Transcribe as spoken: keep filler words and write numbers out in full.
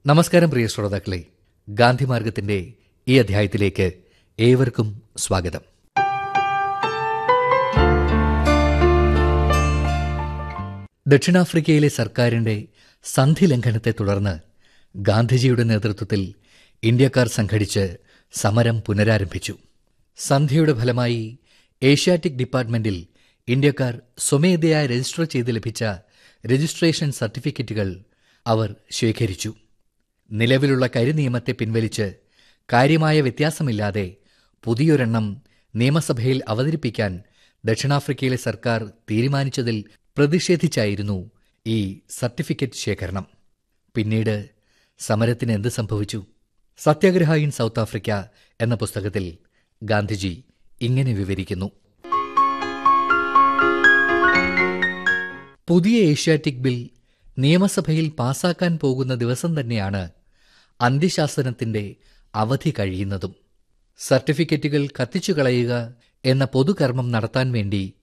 നമസ്കാരം പ്രിയ ശ്രോതാക്കളെ, ഗാന്ധിമാർഗത്തിന്റെ ഈ അധ്യായത്തിലേക്ക് ഏവർക്കും സ്വാഗതം. ദക്ഷിണാഫ്രിക്കയിലെ സർക്കാരിന്റെ സന്ധി ലംഘനത്തെ തുടർന്ന് ഗാന്ധിജിയുടെ നേതൃത്വത്തിൽ ഇന്ത്യക്കാർ സംഘടിച്ച് സമരം പുനരാരംഭിച്ചു. സന്ധിയുടെ ഫലമായി ഏഷ്യാറ്റിക് ഡിപ്പാർട്ട്മെന്റിൽ ഇന്ത്യക്കാർ സ്വമേധയാ രജിസ്റ്റർ ചെയ്ത് ലഭിച്ച രജിസ്ട്രേഷൻ സർട്ടിഫിക്കറ്റുകൾ അവർ ശേഖരിച്ചു. നിലവിലുള്ള കരിനിയമത്തെ പിൻവലിച്ച് കാര്യമായ വ്യത്യാസമില്ലാതെ പുതിയൊരെണ്ണം നിയമസഭയിൽ അവതരിപ്പിക്കാൻ ദക്ഷിണാഫ്രിക്കയിലെ സർക്കാർ തീരുമാനിച്ചതിൽ പ്രതിഷേധിച്ചായിരുന്നു ഈ സർട്ടിഫിക്കറ്റ് ശേഖരണം. പിന്നീട് സമരത്തിന് എന്ത് സംഭവിച്ചു? സത്യാഗ്രഹ ഇൻ സൗത്ത് ആഫ്രിക്ക എന്ന പുസ്തകത്തിൽ ഗാന്ധിജി ഇങ്ങനെ വിവരിക്കുന്നു. പുതിയ ഏഷ്യാറ്റിക് ബിൽ നിയമസഭയിൽ പാസാക്കാൻ പോകുന്ന ദിവസം തന്നെയാണ് അന്ത്യശാസനത്തിന്റെ അവധി കഴിയുന്നതും. സർട്ടിഫിക്കറ്റുകൾ കത്തിച്ചു കളയുക എന്ന പൊതുകർമ്മം നടത്താൻ വേണ്ടി